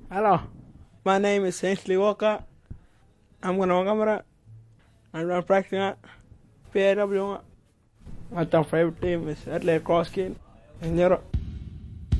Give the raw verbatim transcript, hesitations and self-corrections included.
Hello, my name is Ainsley Walker. I'm going to camera. I'm practicing at P A W. My favorite team is Adelaide Crosskin in Europe.